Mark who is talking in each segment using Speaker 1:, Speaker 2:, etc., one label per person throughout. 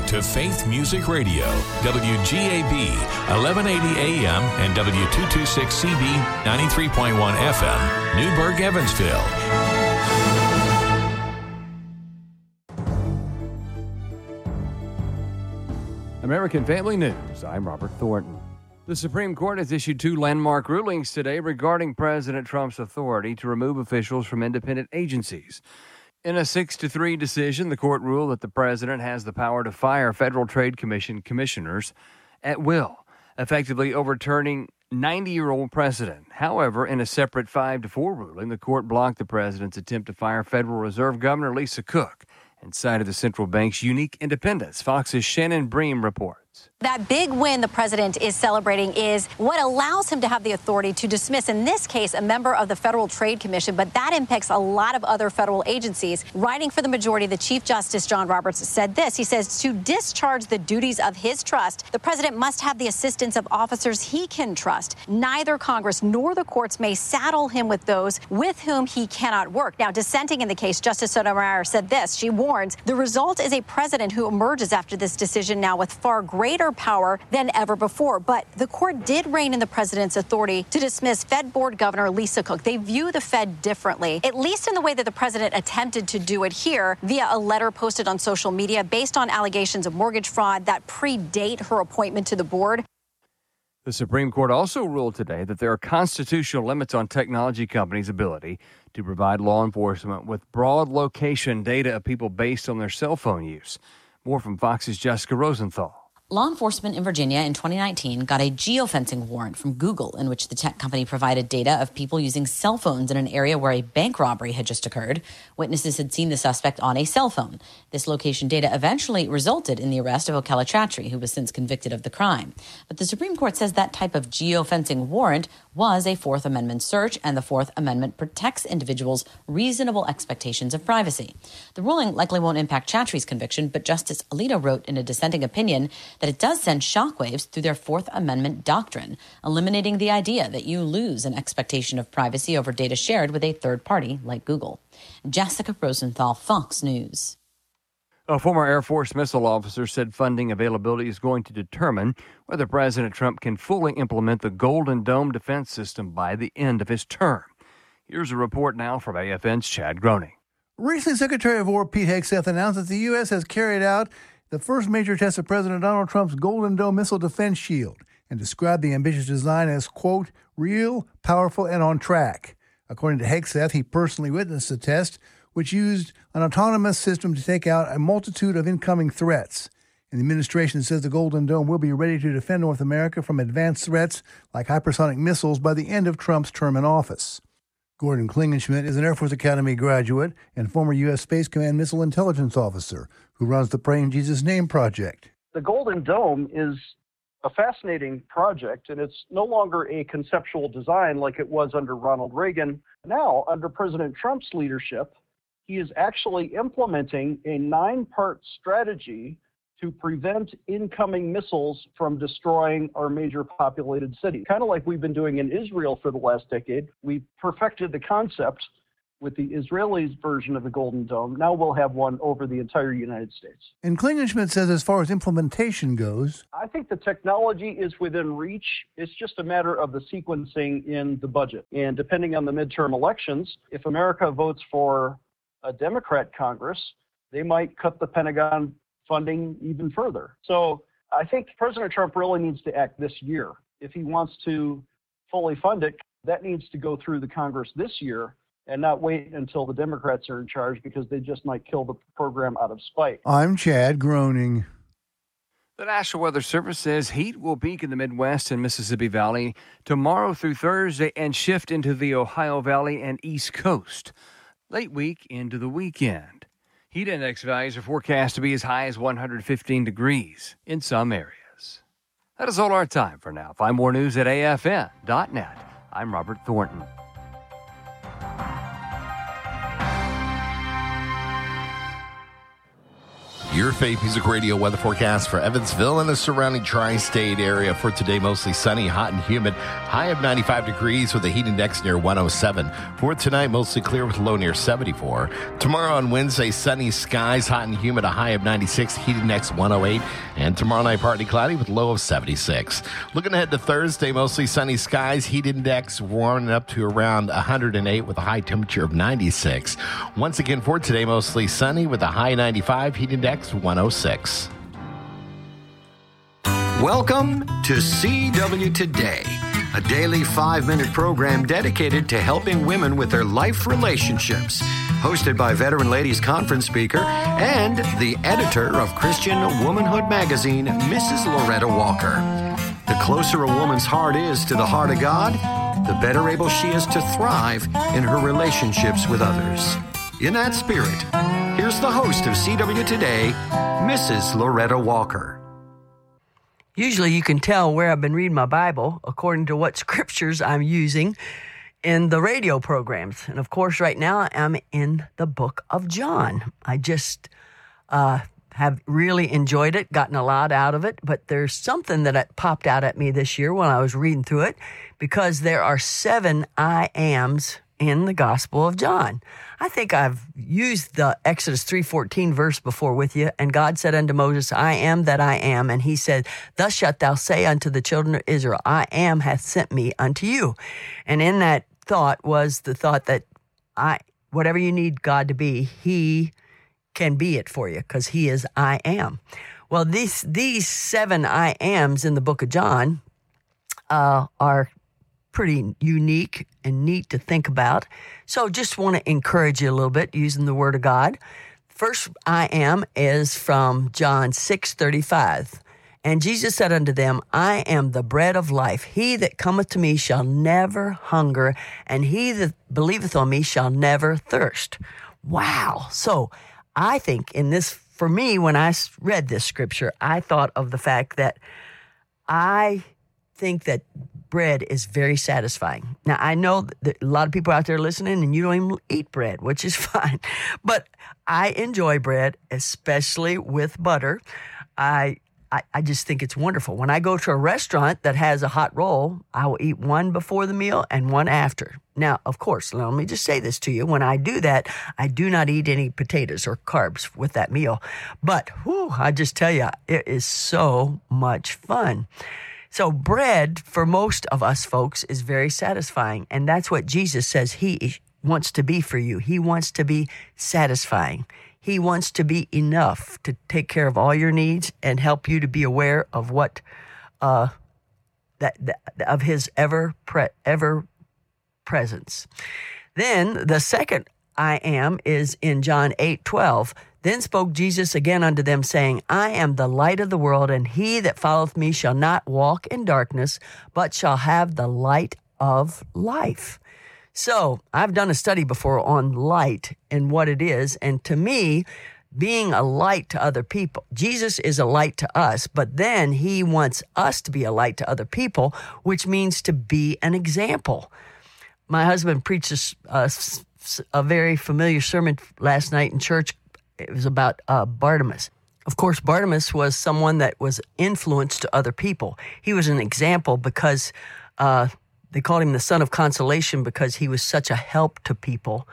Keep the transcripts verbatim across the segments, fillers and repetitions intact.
Speaker 1: to Faith Music Radio, W G A B, eleven eighty A M and W two twenty-six C B, ninety-three point one F M, Newburgh, Evansville.
Speaker 2: American Family News, I'm Robert Thornton. The Supreme Court has issued two landmark rulings today regarding President Trump's authority to remove officials from independent agencies. In a six to three decision, the court ruled that the president has the power to fire Federal Trade Commission commissioners at will, effectively overturning ninety-year-old precedent. However, in a separate five to four ruling, the court blocked the president's attempt to fire Federal Reserve Governor Lisa Cook and cited the central bank's unique independence. Fox's Shannon Bream reports.
Speaker 3: That big win the president is celebrating is what allows him to have the authority to dismiss, in this case, a member of the Federal Trade Commission, but that impacts a lot of other federal agencies. Writing for the majority, the Chief Justice John Roberts said this. He says, to discharge the duties of his trust, the president must have the assistance of officers he can trust. Neither Congress nor the courts may saddle him with those with whom he cannot work. Now, dissenting in the case, Justice Sotomayor said this. She warns the result is a president who emerges after this decision now with far greater power than ever before. But the court did rein in the president's authority to dismiss Fed Board Governor Lisa Cook. They view the Fed differently, at least in the way that the president attempted to do it here via a letter posted on social media based on allegations of mortgage fraud that predate her appointment to the board.
Speaker 2: The Supreme Court also ruled today that there are constitutional limits on technology companies' ability to provide law enforcement with broad location data of people based on their cell phone use. More from Fox's Jessica Rosenthal.
Speaker 4: Law enforcement in Virginia in twenty nineteen got a geofencing warrant from Google in which the tech company provided data of people using cell phones in an area where a bank robbery had just occurred. Witnesses had seen the suspect on a cell phone. This location data eventually resulted in the arrest of Okela Chatry, who was since convicted of the crime. But the Supreme Court says that type of geofencing warrant was a Fourth Amendment search, and the Fourth Amendment protects individuals' reasonable expectations of privacy. The ruling likely won't impact Chatry's conviction, but Justice Alito wrote in a dissenting opinion that it does send shockwaves through their Fourth Amendment doctrine, eliminating the idea that you lose an expectation of privacy over data shared with a third party like Google. Jessica Rosenthal, Fox News.
Speaker 2: A former Air Force missile officer said funding availability is going to determine whether President Trump can fully implement the Golden Dome defense system by the end of his term. Here's a report now from A F N's Chad Groening.
Speaker 5: Recently, Secretary of War Pete Hegseth announced that the U S has carried out the first major test of President Donald Trump's Golden Dome missile defense shield and described the ambitious design as, quote, real, powerful, and on track. According to Hegseth, he personally witnessed the test, which used an autonomous system to take out a multitude of incoming threats. And the administration says the Golden Dome will be ready to defend North America from advanced threats like hypersonic missiles by the end of Trump's term in office. Gordon Klingenschmidt is an Air Force Academy graduate and former U S. Space Command missile intelligence officer who runs the Pray in Jesus' Name project.
Speaker 6: The Golden Dome is a fascinating project, and it's no longer a conceptual design like it was under Ronald Reagan. Now, under President Trump's leadership, he is actually implementing a nine-part strategy to prevent incoming missiles from destroying our major populated cities. Kind of like we've been doing in Israel for the last decade. We perfected the concept with the Israelis' version of the Golden Dome. Now we'll have one over the entire United States.
Speaker 5: And Klingenschmidt says as far as implementation goes,
Speaker 6: I think the technology is within reach. It's just a matter of the sequencing in the budget. And depending on the midterm elections, if America votes for a Democrat Congress, they might cut the Pentagon funding even further. So I think President Trump really needs to act this year. If he wants to fully fund it, that needs to go through the Congress this year and not wait until the Democrats are in charge, because they just might kill the program out of spite.
Speaker 5: I'm Chad Groening.
Speaker 2: The National Weather Service says heat will peak in the Midwest and Mississippi Valley tomorrow through Thursday and shift into the Ohio Valley and East Coast late week into the weekend. Heat index values are forecast to be as high as one hundred fifteen degrees in some areas. That is all our time for now. Find more news at A F N dot net. I'm Robert Thornton.
Speaker 7: Your Faith Music Radio weather forecast for Evansville and the surrounding tri-state area. For today, mostly sunny, hot and humid. High of ninety-five degrees with a heat index near one oh seven. For tonight, mostly clear with a low near seventy-four. Tomorrow on Wednesday, sunny skies, hot and humid, a high of ninety-six, heat index one oh eight. And tomorrow night, partly cloudy with a low of seventy-six. Looking ahead to Thursday, mostly sunny skies, heat index warming up to around one hundred eight with a high temperature of ninety-six. Once again, for today, mostly sunny with a high ninety-five, heat index one oh six.
Speaker 8: Welcome to C W Today, a daily five-minute program dedicated to helping women with their life relationships. Hosted by Veteran Ladies Conference speaker and the editor of Christian Womanhood magazine, Missus Loretta Walker. The closer a woman's heart is to the heart of God, the better able she is to thrive in her relationships with others. In that spirit, here's the host of C W Today, Missus Loretta Walker.
Speaker 9: Usually you can tell where I've been reading my Bible according to what scriptures I'm using in the radio programs. And of course, right now I'm in the book of John. I just uh, have really enjoyed it, gotten a lot out of it. But there's something that popped out at me this year when I was reading through it, because there are seven I ams in the Gospel of John. I think I've used the Exodus three fourteen verse before with you. And God said unto Moses, I am that I am. And he said, thus shalt thou say unto the children of Israel, I am hath sent me unto you. And in that thought was the thought that I, whatever you need God to be, he can be it for you, because he is I am. Well, these, these seven I ams in the book of John uh, are pretty unique and neat to think about. So just want to encourage you a little bit using the Word of God. First I am is from John six thirty-five. And Jesus said unto them, I am the bread of life. He that cometh to me shall never hunger, and he that believeth on me shall never thirst. Wow. So I think in this, for me, when I read this scripture, I thought of the fact that I think that bread is very satisfying. Now, I know that a lot of people out there listening and you don't even eat bread, which is fine. But I enjoy bread, especially with butter. I, I I just think it's wonderful. When I go to a restaurant that has a hot roll, I will eat one before the meal and one after. Now, of course, let me just say this to you. When I do that, I do not eat any potatoes or carbs with that meal. But whew, I just tell you, it is so much fun. So bread, for most of us folks, is very satisfying. And that's what Jesus says he wants to be for you. He wants to be satisfying. He wants to be enough to take care of all your needs and help you to be aware of what, uh, that, that of his ever pre, ever presence. Then the second I am is in John eight twelve. Then spoke Jesus again unto them, saying, I am the light of the world, and he that followeth me shall not walk in darkness, but shall have the light of life. So I've done a study before on light and what it is. And to me, being a light to other people, Jesus is a light to us, but then he wants us to be a light to other people, which means to be an example. My husband preached a, a, a very familiar sermon last night in church. It was about uh, Bartimaeus. Of course, Bartimaeus was someone that was influenced to other people. He was an example because uh, they called him the son of consolation because he was such a help to people.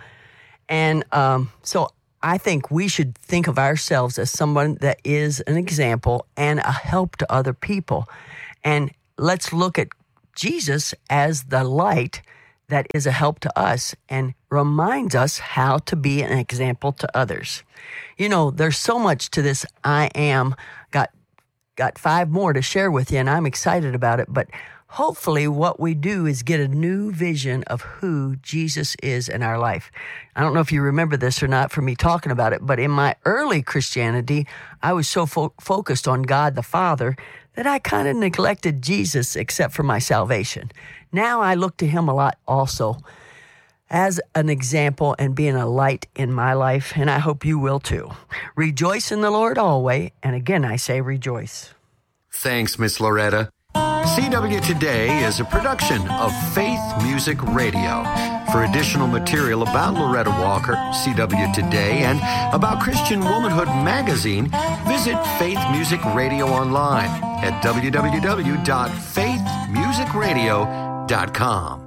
Speaker 9: And um, so I think we should think of ourselves as someone that is an example and a help to other people. And let's look at Jesus as the light that is a help to us and reminds us how to be an example to others. You know, there's so much to this I am. Got got five more to share with you, and I'm excited about it. But hopefully what we do is get a new vision of who Jesus is in our life. I don't know if you remember this or not from me talking about it, but in my early Christianity, I was so fo- focused on God the Father that I kind of neglected Jesus except for my salvation. Now I look to him a lot also as an example and being a light in my life, and I hope you will too. Rejoice in the Lord always, and again I say rejoice.
Speaker 8: Thanks, Miss Loretta. C W Today is a production of Faith Music Radio. For additional material about Loretta Walker, C W Today, and about Christian Womanhood magazine, visit Faith Music Radio online at w w w dot faith music radio dot com.